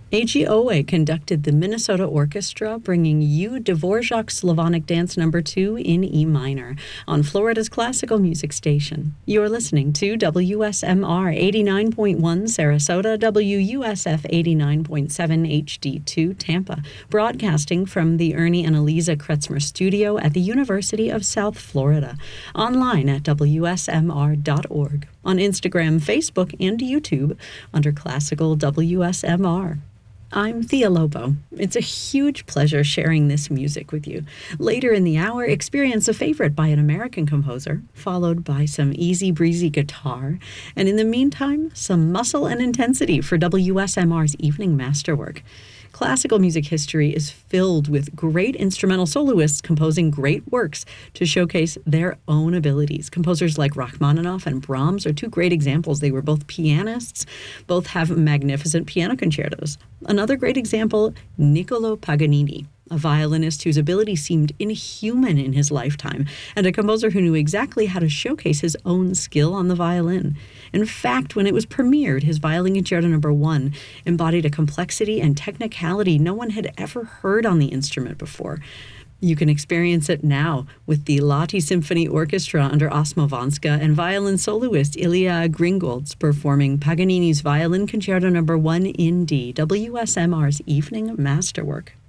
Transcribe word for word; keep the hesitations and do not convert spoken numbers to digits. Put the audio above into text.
A G Owe conducted the Minnesota Orchestra, bringing you Dvorak's Slavonic Dance Number two in E minor on Florida's classical music station. You're listening to W S M R eighty-nine point one Sarasota, W U S F eighty-nine point seven H D two Tampa, broadcasting from the Ernie and Eliza Kretzmer Studio at the University of South Florida, online at W S M R dot org, on Instagram, Facebook, and YouTube under Classical W S M R. I'm Thea Lobo. It's a huge pleasure sharing this music with you. Later in the hour, experience a favorite by an American composer, followed by some easy breezy guitar, and in the meantime, some muscle and intensity for W S M R's evening masterwork. Classical music history is filled with great instrumental soloists composing great works to showcase their own abilities. Composers like Rachmaninoff and Brahms are two great examples. They were both pianists, both have magnificent piano concertos. Another great example, Niccolo Paganini, a violinist whose ability seemed inhuman in his lifetime, and a composer who knew exactly how to showcase his own skill on the violin. In fact, when it was premiered, his Violin Concerto Number One embodied a complexity and technicality no one had ever heard on the instrument before. You can experience it now with the Lahti Symphony Orchestra under Osmo Vanska and violin soloist Ilya Gringolds performing Paganini's Violin Concerto Number One in D, W S M R's evening masterwork.